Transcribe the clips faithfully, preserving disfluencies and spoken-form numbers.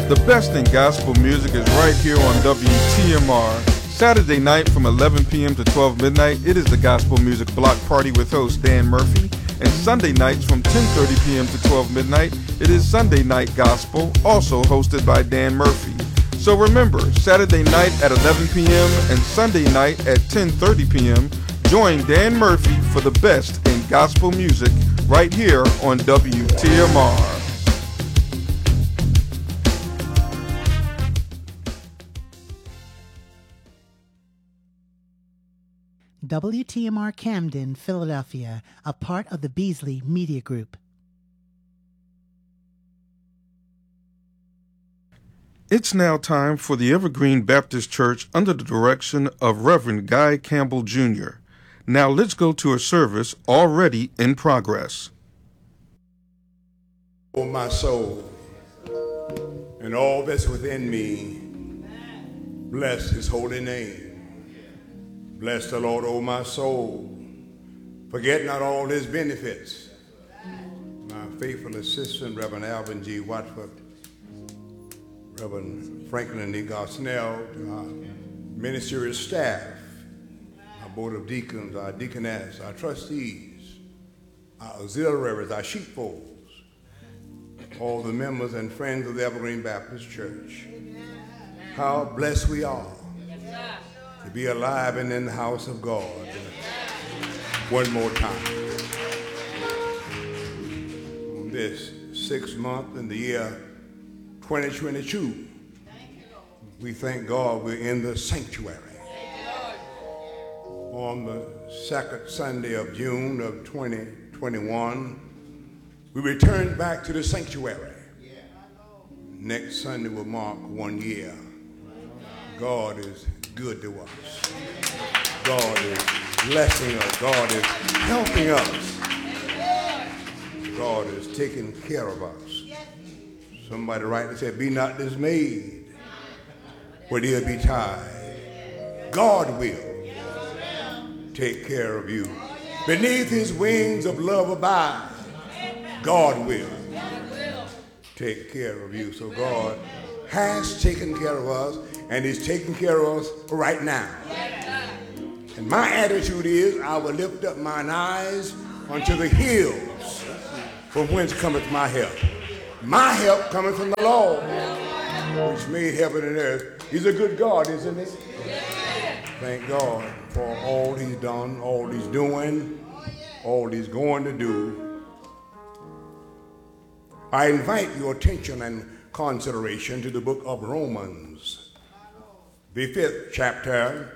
The best in gospel music is right here on W T M R. Saturday night from eleven p.m. to twelve midnight, it is the Gospel Music Block Party with host Dan Murphy. And Sunday nights from ten thirty p.m. to twelve midnight, it is Sunday Night Gospel, also hosted by Dan Murphy. So remember, Saturday night at eleven p.m. and Sunday night at ten thirty p.m., join Dan Murphy for the best in gospel music right here on W T M R. W T M R Camden, Philadelphia, a part of the Beasley Media Group. It's now time for the Evergreen Baptist Church under the direction of Reverend Guy Campbell Junior Now let's go to a service already in progress. O my soul, and all that's within me, bless his holy name. Bless the Lord, O my soul. Forget not all his benefits. My faithful assistant, Reverend Alvin G. Watford, Reverend Franklin D. Gosnell, to our ministerial staff, our board of deacons, our deaconess, our trustees, our auxiliaries, our sheepfolds, all the members and friends of the Evergreen Baptist Church. How blessed we are to be alive and in the house of God. One more time. On this sixth month in the year twenty twenty-two, we thank God we're in the sanctuary. On the second Sunday of June of twenty twenty-one, we returned back to the sanctuary. Next Sunday will mark one year. God is good to us. God is blessing us. God is helping us. God is taking care of us. Somebody rightly said, be not dismayed, for they'll be tied. God will take care of you. Beneath his wings of love abide. God will take care of you. So God has taken care of us, and he's taking care of us right now. And my attitude is, I will lift up mine eyes unto the hills, from whence cometh my help. My help cometh from the Lord, which made heaven and earth. He's a good God, isn't he? Thank God for all he's done, all he's doing, all he's going to do. I invite your attention and consideration to the book of Romans, the fifth chapter,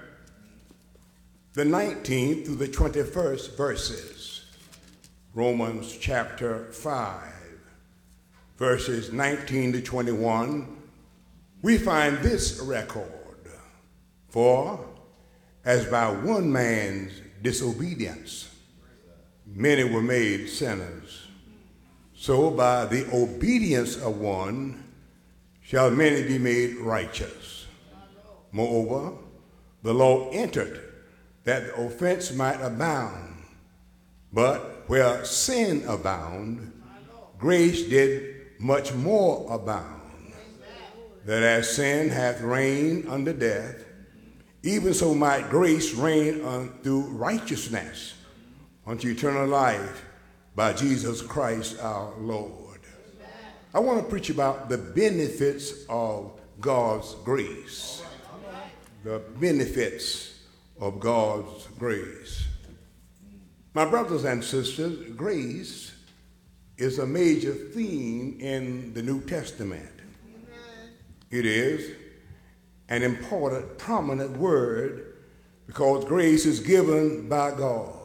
the nineteenth through the twenty-first verses. Romans chapter five, verses nineteen to twenty-one, we find this record. For as by one man's disobedience many were made sinners, so by the obedience of one shall many be made righteous. Moreover, the law entered that the offense might abound. But where sin abound, grace did much more abound. That as sin hath reigned unto death, even so might grace reign unto righteousness, unto eternal life, by Jesus Christ our Lord. I want to preach about the benefits of God's grace. The benefits of God's grace. My brothers and sisters, grace is a major theme in the New Testament. It is an important, prominent word because grace is given by God.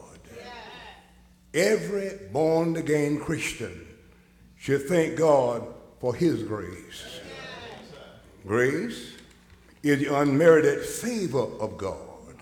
Every born-again Christian should thank God for his grace. Grace is the unmerited favor of God.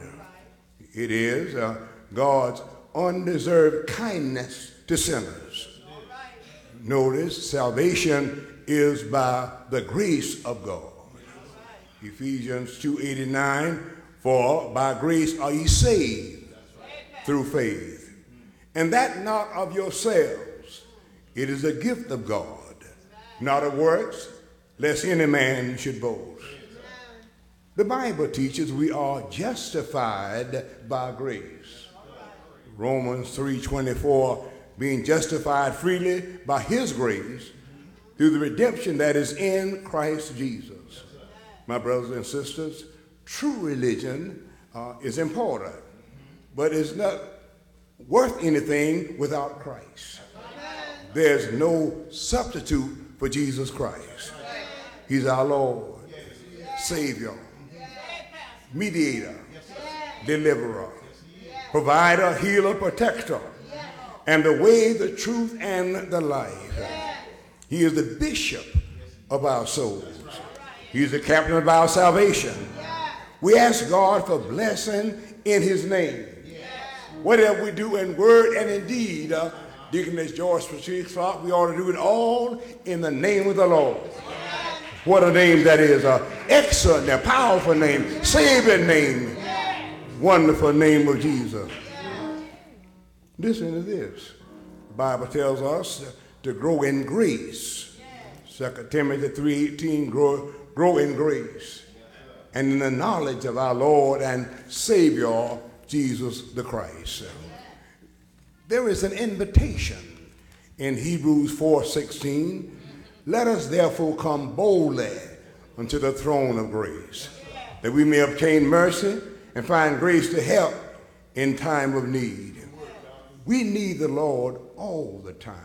It is uh, God's undeserved kindness to sinners. Notice, salvation is by the grace of God. Ephesians two eighty-nine, for by grace are ye saved through faith. And that not of yourselves. It is a gift of God, not of works, lest any man should boast. The Bible teaches we are justified by grace. Romans three twenty-four, being justified freely by his grace through the redemption that is in Christ Jesus. My brothers and sisters, true religion uh, is important, but it's not worth anything without Christ. There's no substitute for Jesus Christ. He's our Lord, Savior, mediator, deliverer, provider, healer, protector, and the way, the truth, and the life. He is the bishop of our souls. He's the captain of our salvation. We ask God for blessing in his name. Whatever we do in word and in deed, uh, Deaconess George Patrice Clark, we ought to do it all in the name of the Lord. What a name that is. An excellent, a powerful name, saving name, wonderful name of Jesus. Listen to this. The Bible tells us to grow in grace. Second Timothy three eighteen, grow, grow in grace and in the knowledge of our Lord and Savior, Jesus the Christ. There is an invitation in Hebrews four sixteen. Let us therefore come boldly unto the throne of grace, that we may obtain mercy and find grace to help in time of need. We need the Lord all the time.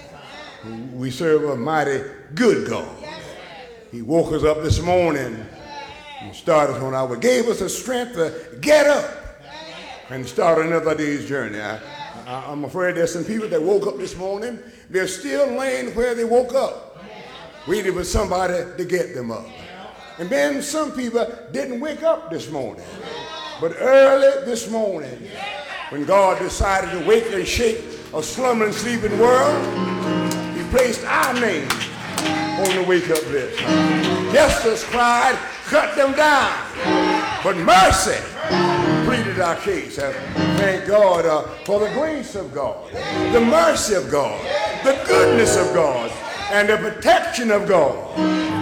We serve a mighty good God. He woke us up this morning and started on our, gave us the strength to get up and start another day's journey. I, I, I'm afraid there's some people that woke up this morning, they're still laying where they woke up, waiting for somebody to get them up. And then some people didn't wake up this morning, but early this morning, when God decided to wake and shake a slumbering, sleeping world, he placed our name on the wake-up list. Justice cried, cut them down, but mercy pleaded our case. And thank God uh, for the grace of God, the mercy of God, the goodness of God, and the protection of God.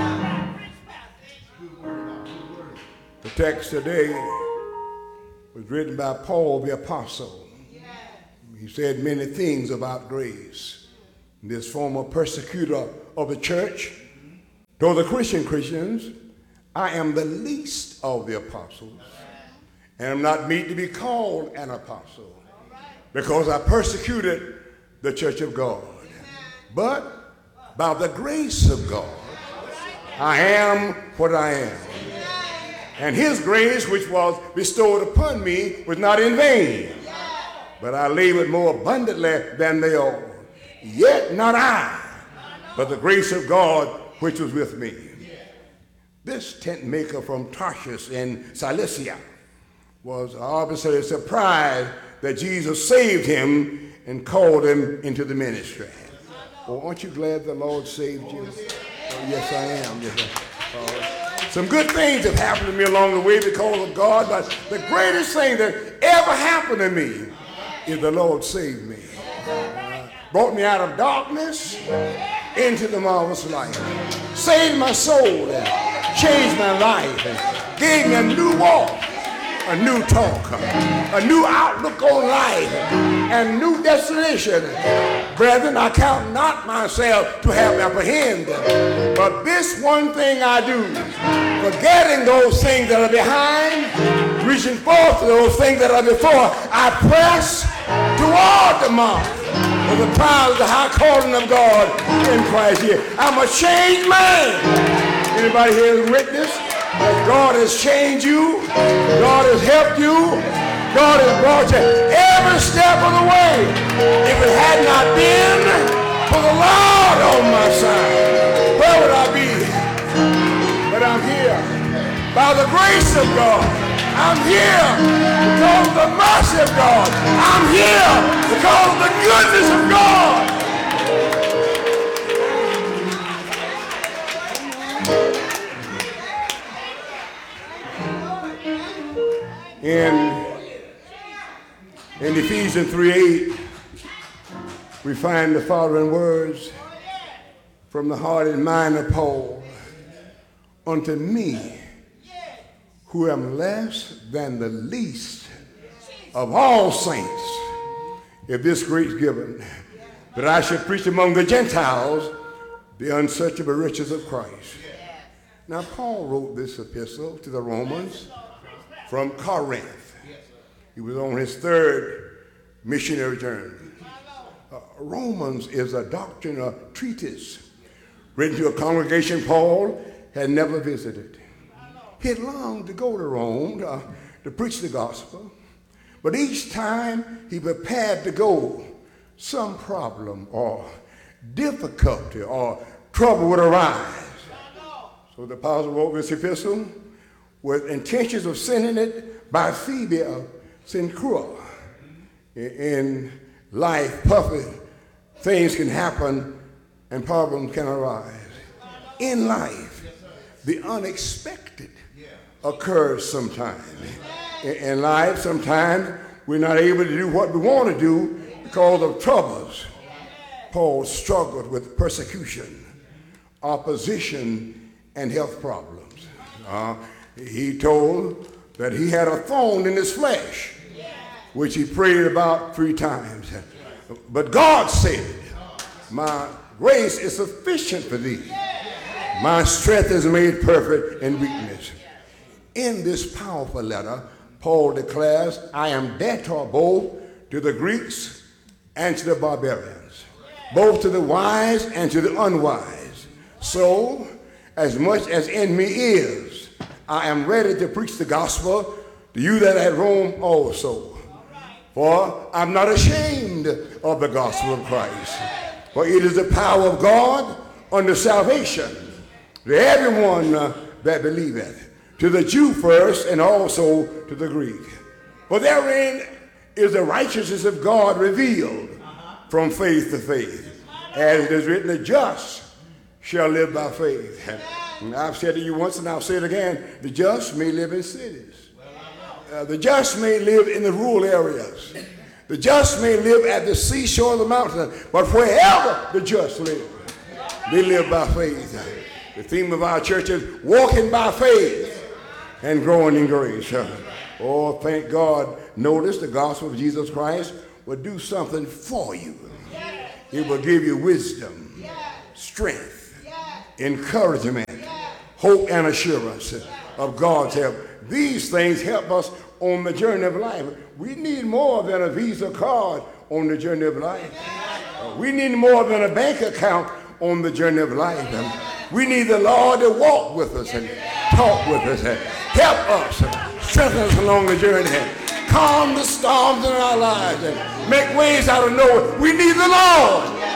The text today was written by Paul the Apostle. He said many things about grace. This former persecutor of the church told the Christian Christians, I am the least of the apostles, and am not meet to be called an apostle, because I persecuted the church of God. But by the grace of God, I am what I am. And his grace, which was bestowed upon me, was not in vain, but I labored more abundantly than they all. Yet not I, but the grace of God which was with me. This tent maker from Tarshish in Cilicia was obviously surprised that Jesus saved him and called him into the ministry. Well, aren't you glad the Lord saved you? Oh, yes, I am. Yes, I, uh, some good things have happened to me along the way because of God, but the greatest thing that ever happened to me is the Lord saved me. Brought me out of darkness into the marvelous light. Saved my soul and changed my life and gave me a new walk, a new talk, a new outlook on life, and a new destination. Brethren, I count not myself to have apprehended, but this one thing I do, forgetting those things that are behind, reaching forth to those things that are before, I press toward the mark of the prize of the high calling of God in Christ here. I'm a changed man. Anybody here is witness that God has changed you, God has helped you, God has brought you every step of the way. If it had not been for the Lord on my side, where would I be? But I'm here by the grace of God. I'm here because of the mercy of God. I'm here because of the goodness of God. In, in Ephesians three eight, we find the following words from the heart and mind of Paul. unto me, who am less than the least of all saints, if this grace given, that I should preach among the Gentiles the unsearchable riches of Christ. Now, Paul wrote this epistle to the Romans from Corinth. He was on his third missionary journey. Uh, Romans is a doctrinal treatise written to a congregation Paul had never visited. He had longed to go to Rome to, to preach the gospel, but each time he prepared to go, some problem or difficulty or trouble would arise. So the apostle wrote this epistle with intentions of sending it by Phoebe of Cenchrea. In life, puffy things can happen and problems can arise. In life, the unexpected occurs sometimes. In life, sometimes we're not able to do what we want to do because of troubles. Paul struggled with persecution, opposition, and health problems. Uh, he told that he had a thorn in his flesh, which he prayed about three times. But God said, my grace is sufficient for thee. My strength is made perfect in weakness. In this powerful letter, Paul declares, I am debtor both to the Greeks and to the barbarians, both to the wise and to the unwise. So, as much as in me is, I am ready to preach the gospel to you that at Rome also. For I'm not ashamed of the gospel of Christ, for it is the power of God unto salvation to everyone uh, that believeth, to the Jew first and also to the Greek. For therein is the righteousness of God revealed from faith to faith. As it is written, the just shall live by faith. And I've said to you once and I'll say it again, the just may live in cities. Uh, the just may live in the rural areas. The just may live at the seashore of the mountain. But wherever the just live, they live by faith. The theme of our church is walking by faith and growing in grace. Oh, thank God. Notice the gospel of Jesus Christ will do something for you. It will give you wisdom, strength, encouragement, hope, and assurance of God's help. These things help us on the journey of life. We need more than a Visa card on the journey of life. We need more than a bank account on the journey of life. We need the Lord to walk with us and talk with us and help us and strengthen us along the journey. Calm the storms in our lives and make ways out of nowhere. We need the Lord